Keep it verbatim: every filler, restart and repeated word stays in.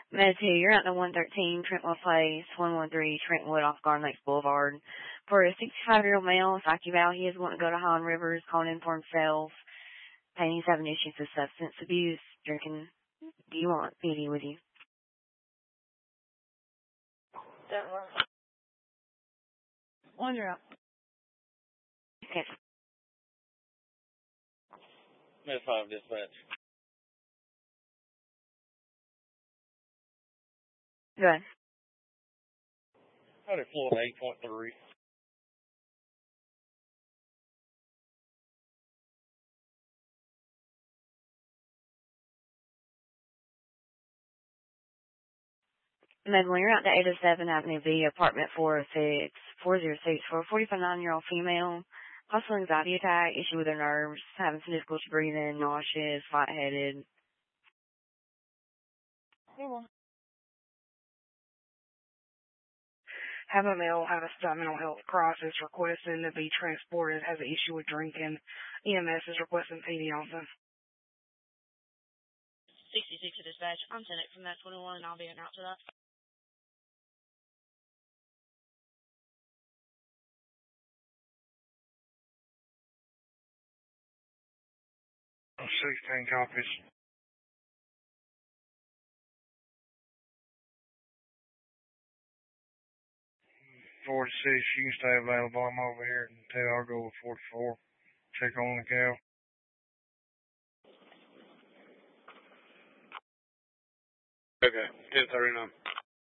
Med two, you're at the one thirteen Trentwood Place, one one three Trentwood off Garden Lakes Boulevard. For a sixty-five-year-old male with I Q Val, he is wanting to go to Highland Rivers, calling in for himself, and he's having issues with substance abuse, drinking. Do you want P D with you? Don't worry. One you're out. Okay. Med five dispatch. Go ahead. Out at Florida eight point three. Medley, you're out to eight oh seven Avenue V, apartment four oh six, four oh six, for a forty-nine-year-old female, possible anxiety attack, issue with her nerves, having some difficulty breathing, nauseous, lightheaded. Hold on. Have a male have a stop mental health crisis, requesting to be transported, has an issue with drinking. E M S is requesting P D also. sixty-six to dispatch. I'm sending it from that twenty-one, and I'll be in out to that. sixteen copies. forty-six, you can stay available. I'm over here until I'll go with forty-four. Check on the cow. Okay, ten thirty-nine.